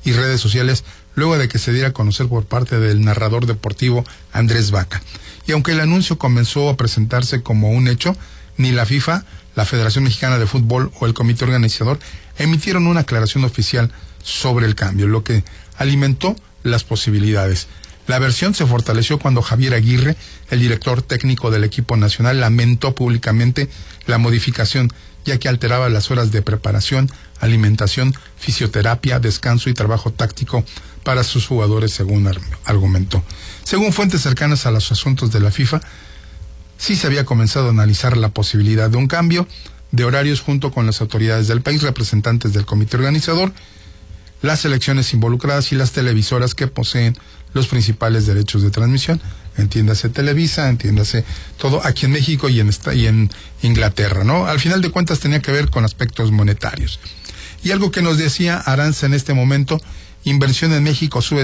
y redes sociales luego de que se diera a conocer por parte del narrador deportivo Andrés Vaca. Y aunque el anuncio comenzó a presentarse como un hecho, ni la FIFA, la Federación Mexicana de Fútbol o el comité organizador emitieron una aclaración oficial sobre el cambio, lo que alimentó las posibilidades. La versión se fortaleció cuando Javier Aguirre, el director técnico del equipo nacional, lamentó públicamente la modificación, ya que alteraba las horas de preparación, alimentación, fisioterapia, descanso y trabajo táctico para sus jugadores, según argumentó. Según fuentes cercanas a los asuntos de la FIFA, sí se había comenzado a analizar la posibilidad de un cambio de horarios junto con las autoridades del país, representantes del comité organizador, las selecciones involucradas y las televisoras que poseen los principales derechos de transmisión, entiéndase Televisa, entiéndase todo aquí en México y en Inglaterra, ¿no? Al final de cuentas tenía que ver con aspectos monetarios. Y algo que nos decía Aranza en este momento: inversión en México sube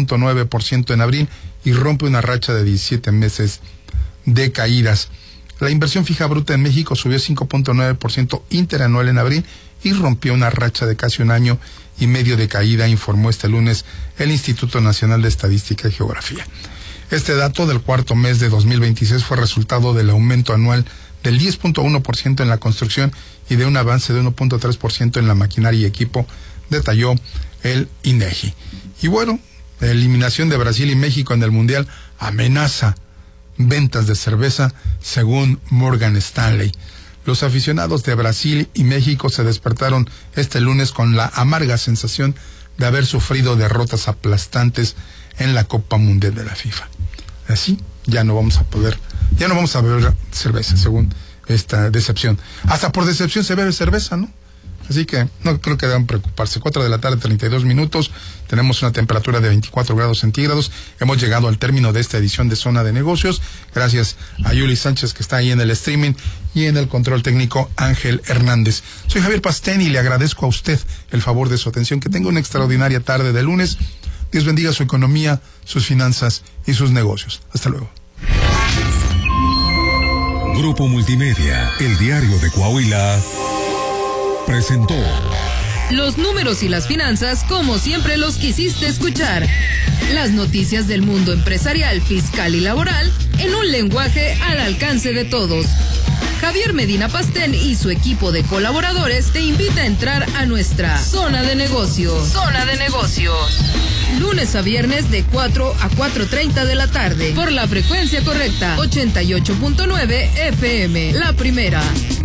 5.9% en abril y rompe una racha de 17 meses de caídas. La inversión fija bruta en México subió 5.9% interanual en abril y rompió una racha de casi un año y medio de caída, informó este lunes el Instituto Nacional de Estadística y Geografía. Este dato del cuarto mes de 2026 fue resultado del aumento anual del 10.1% en la construcción y de un avance de 1.3% en la maquinaria y equipo, detalló el INEGI. Y bueno, la eliminación de Brasil y México en el Mundial amenaza ventas de cerveza, según Morgan Stanley. Los aficionados de Brasil y México se despertaron este lunes con la amarga sensación de haber sufrido derrotas aplastantes en la Copa Mundial de la FIFA. Así ya no vamos a beber cerveza, según esta decepción. Hasta por decepción se bebe cerveza, ¿no? Así que no creo que deban preocuparse. 4:32 p.m. Tenemos una temperatura de 24 grados centígrados. Hemos llegado al término de esta edición de Zona de Negocios. Gracias a Yuli Sánchez, que está ahí en el streaming, y en el control técnico Ángel Hernández. Soy Javier Pastén y le agradezco a usted el favor de su atención. Que tenga una extraordinaria tarde de lunes. Dios bendiga su economía, sus finanzas y sus negocios. Hasta luego. Grupo Multimedia, el diario de Coahuila, presentó los números y las finanzas como siempre los quisiste escuchar. Las noticias del mundo empresarial, fiscal y laboral en un lenguaje al alcance de todos. Javier Medina Pastén y su equipo de colaboradores te invita a entrar a nuestra Zona de Negocios. Zona de Negocios. Lunes a viernes de 4 a 4:30 de la tarde. Por la frecuencia correcta, 88.9 FM. La primera.